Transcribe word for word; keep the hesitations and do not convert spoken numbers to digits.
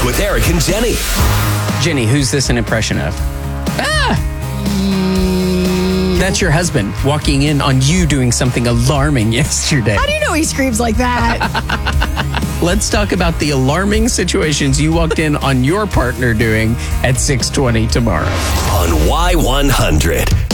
with Eric and Jenny. Jenny, who's this an impression of? Ah! That's your husband walking in on you doing something alarming yesterday. How do you know he screams like that? Let's talk about the alarming situations you walked in on your partner doing at six twenty tomorrow. On Y one hundred.